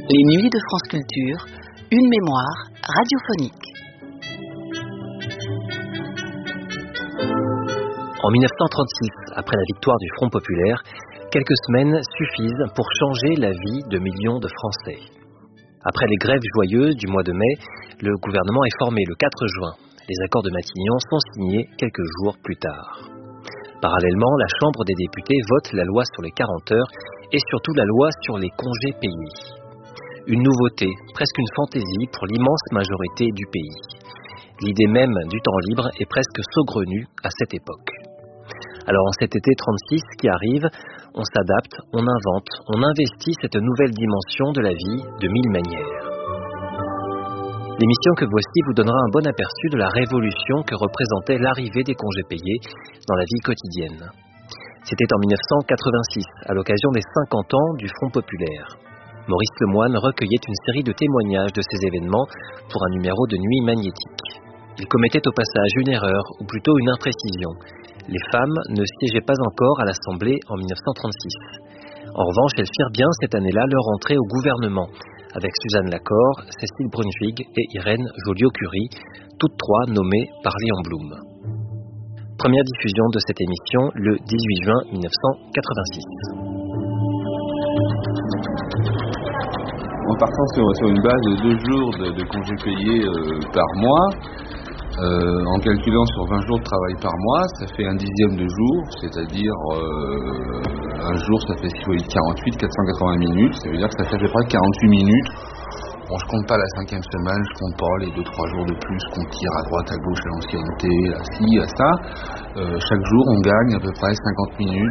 Les nuits de France Culture, une mémoire radiophonique. En 1936, après la victoire du Front populaire, quelques semaines suffisent pour changer la vie de millions de Français. Après les grèves joyeuses du mois de mai, le gouvernement est formé le 4 juin. Les accords de Matignon sont signés quelques jours plus tard. Parallèlement, la Chambre des députés vote la loi sur les 40 heures et surtout la loi sur les congés payés. Une nouveauté, presque une fantaisie pour l'immense majorité du pays. L'idée même du temps libre est presque saugrenue à cette époque. Alors en cet été 36 qui arrive, on s'adapte, on invente, on investit cette nouvelle dimension de la vie de mille manières. L'émission que voici vous donnera un bon aperçu de la révolution que représentait l'arrivée des congés payés dans la vie quotidienne. C'était en 1986, à l'occasion des 50 ans du Front populaire. Maurice Lemoine recueillait une série de témoignages de ces événements pour un numéro de Nuit magnétique. Il commettait au passage une erreur, ou plutôt une imprécision. Les femmes ne siégeaient pas encore à l'Assemblée en 1936. En revanche, elles firent bien cette année-là leur entrée au gouvernement, avec Suzanne Lacorre, Cécile Brunschwig et Irène Joliot-Curie, toutes trois nommées par Léon Blum. Première diffusion de cette émission le 18 juin 1986. En partant sur une base de 2 jours de congés payés par mois, en calculant sur 20 jours de travail par mois, ça fait un dixième de jour, c'est-à-dire un jour ça fait 48, 480 minutes, ça veut dire que ça fait à peu près 48 minutes. Bon, je compte pas la 5e semaine, je compte pas les 2-3 jours de plus qu'on tire à droite, à gauche, à l'ancienneté, à ci, à ça. Chaque jour on gagne à peu près 50 minutes.